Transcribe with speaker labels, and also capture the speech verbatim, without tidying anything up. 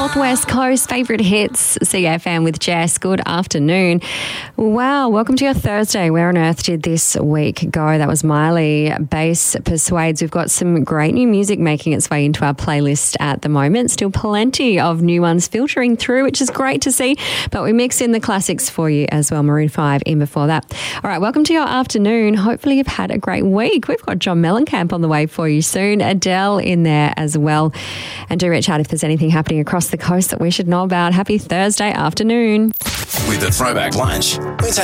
Speaker 1: Northwest Coast favourite hits, C F M with Jess. Good afternoon. Wow, welcome to your Thursday. Where on earth did this week go? That was Miley, Bass Persuades. We've got some great new music making its way into our playlist at the moment. Still plenty of new ones filtering through, which is great to see. But we mix in the classics for you as well. Maroon five in before that. All right, welcome to your afternoon. Hopefully you've had a great week. We've got John Mellencamp on the way for you soon. Adele in there as well. And do reach out if there's anything happening across the coast that we should know about. Happy Thursday afternoon.
Speaker 2: With the Throwback Lunch, we take